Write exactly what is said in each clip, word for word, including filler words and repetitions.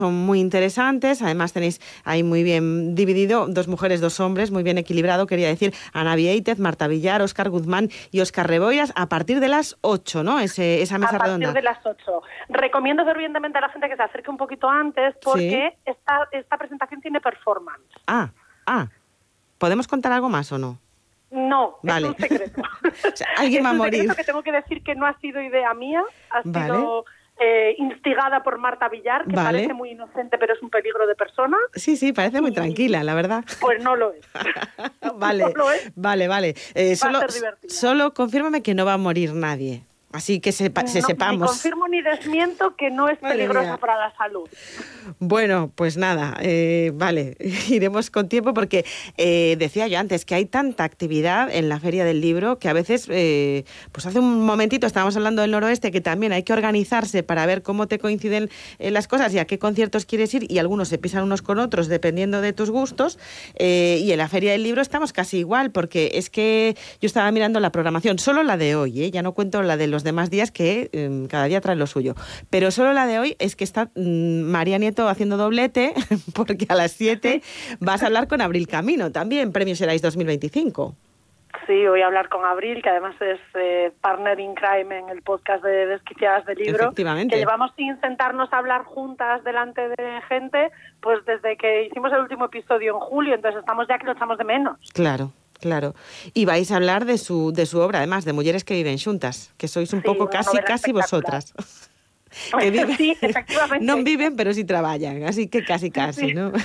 Son muy interesantes, además tenéis ahí muy bien dividido, dos mujeres, dos hombres, muy bien equilibrado, quería decir, Ana Viéitez, Marta Villar, Óscar Guzmán y Óscar Reboiras, a partir de las ocho, ¿no? Ese, esa mesa redonda. A partir redonda. de las ocho. Recomiendo fervientemente a la gente que se acerque un poquito antes porque sí. esta, esta presentación tiene performance. Ah, ah. ¿Podemos contar algo más o no? No, vale. Es un secreto. O sea, alguien va a morir. Es un secreto que tengo que decir que no ha sido idea mía, ha vale. sido... Eh, instigada por Marta Villar, que vale. parece muy inocente, pero es un peligro de persona. Sí, sí, parece muy y... tranquila, la verdad. Pues no lo es. vale, no lo es. vale, vale. Eh, va solo, a ser divertida. Solo confírmame que no va a morir nadie. Así que sepa, no, se sepamos. Ni confirmo ni desmiento que no es peligrosa para la salud. Bueno, pues nada, eh, vale, iremos con tiempo porque eh, decía yo antes que hay tanta actividad en la Feria del Libro que a veces, eh, pues hace un momentito estábamos hablando del Noroeste, que también hay que organizarse para ver cómo te coinciden eh, las cosas y a qué conciertos quieres ir, y algunos se pisan unos con otros dependiendo de tus gustos, eh, y en la Feria del Libro estamos casi igual, porque es que yo estaba mirando la programación, solo la de hoy, ¿eh? Ya no cuento la de los demás días que eh, cada día trae lo suyo, pero solo la de hoy es que está mmm, María Nieto haciendo doblete, porque a las siete vas a hablar con Abril Camino también, Premios Erais dos mil veinticinco. Sí, voy a hablar con Abril, que además es eh, partner in crime en el podcast de Desquiciadas del Libro. Efectivamente. Que llevamos sin sentarnos a hablar juntas delante de gente, pues desde que hicimos el último episodio en julio, entonces estamos ya que lo echamos de menos. Claro. Claro. Y vais a hablar de su de su obra, además, de Mujeres que viven xuntas, que sois un sí, poco casi casi vosotras. Que viven, sí, efectivamente. No viven, pero sí trabajan, así que casi casi, sí. ¿no?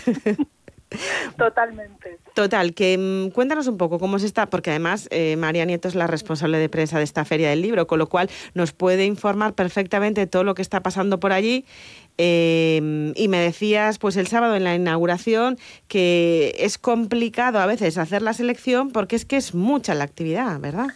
Totalmente. Total, que um, cuéntanos un poco cómo se está, porque además eh, María Nieto es la responsable de prensa de esta Feria del Libro, con lo cual nos puede informar perfectamente de todo lo que está pasando por allí. Eh, y me decías, pues el sábado en la inauguración, que es complicado a veces hacer la selección porque es que es mucha la actividad, ¿verdad?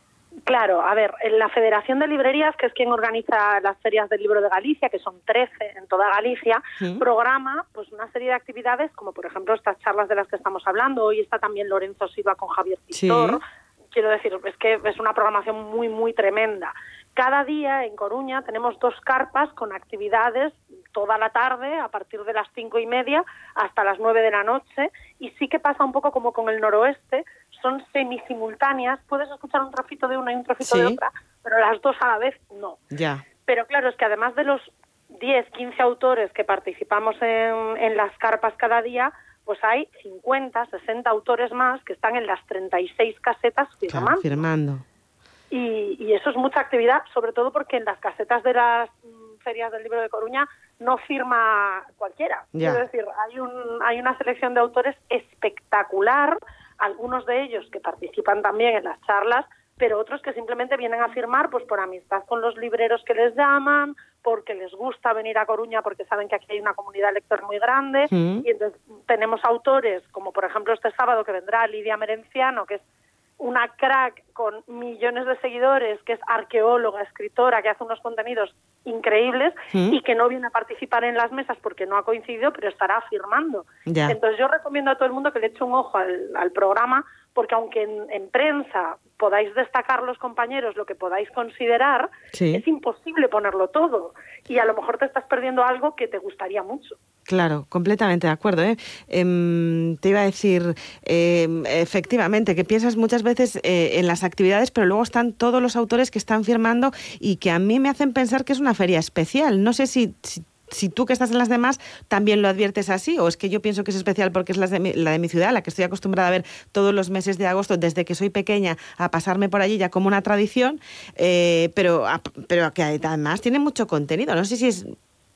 Claro, a ver, en la Federación de Librerías, que es quien organiza las ferias del libro de Galicia, que son trece en toda Galicia, ¿sí? Programa pues una serie de actividades, como por ejemplo estas charlas de las que estamos hablando. Hoy está también Lorenzo Silva con Javier Pistor. Sí. Quiero decir, es que es una programación muy, muy tremenda. Cada día en Coruña tenemos dos carpas con actividades toda la tarde, a partir de las cinco y media hasta las nueve de la noche, y sí que pasa un poco como con el Noroeste, son semisimultáneas, puedes escuchar un trocito de una y un trocito ¿sí? de otra, pero las dos a la vez no. Ya. Pero claro, es que además de los diez, quince autores que participamos en, en las carpas cada día, pues hay cincuenta, sesenta autores más que están en las treinta y seis casetas firmando. Claro, firmando. Y, y eso es mucha actividad, sobre todo porque en las casetas de las mm, ferias del libro de Coruña no firma cualquiera. Ya. Quiero decir, hay, un, hay una selección de autores espectacular, algunos de ellos que participan también en las charlas, pero otros que simplemente vienen a firmar pues por amistad con los libreros que les llaman, porque les gusta venir a Coruña porque saben que aquí hay una comunidad lectora muy grande, mm. y entonces tenemos autores como por ejemplo este sábado que vendrá Lidia Merenciano, que es una crack con millones de seguidores, que es arqueóloga, escritora, que hace unos contenidos increíbles ¿Mm? Y que no viene a participar en las mesas porque no ha coincidido, pero estará firmando. Ya. Entonces yo recomiendo a todo el mundo que le eche un ojo al, al programa, porque aunque en, en prensa podáis destacar los compañeros lo que podáis considerar, sí. Es imposible ponerlo todo. Y a lo mejor te estás perdiendo algo que te gustaría mucho. Claro, completamente de acuerdo, ¿eh? Eh, te iba a decir, eh, efectivamente, que piensas muchas veces eh, en las actividades, pero luego están todos los autores que están firmando y que a mí me hacen pensar que es una feria especial. No sé si, si, si tú que estás en las demás también lo adviertes así, o es que yo pienso que es especial porque es la de mi, la de mi ciudad, la que estoy acostumbrada a ver todos los meses de agosto, desde que soy pequeña, a pasarme por allí ya como una tradición, eh, pero, a, pero que además tiene mucho contenido. No sé si es...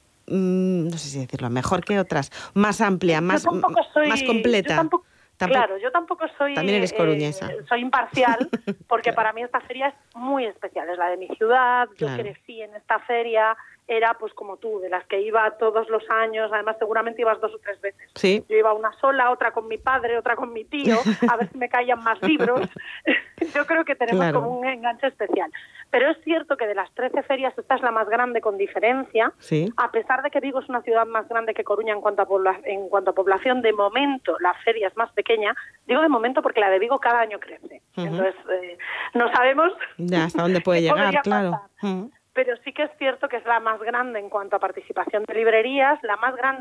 no sé si decirlo, mejor que otras, más amplia, más, soy, más completa. Yo tampoco, tampoco, claro, yo tampoco soy... También eres coruñesa. Eh, soy imparcial, porque claro. Para mí esta feria es muy especial, es la de mi ciudad, claro. Yo crecí en esta feria, era pues como tú, de las que iba todos los años, además seguramente ibas dos o tres veces. Sí. Yo iba una sola, otra con mi padre, otra con mi tío, a ver si me caían más libros. Yo creo que tenemos claro. Como un enganche especial. Pero es cierto que de las trece ferias esta es la más grande con diferencia. Sí. A pesar de que Vigo es una ciudad más grande que Coruña en cuanto a, pobla en cuanto a población, de momento la feria es más pequeña. Digo de momento porque la de Vigo cada año crece. Uh-huh. Entonces, eh, no sabemos... Ya, hasta dónde puede llegar, claro. Uh-huh. pero sí que es cierto que es la más grande en cuanto a participación de librerías, la más grande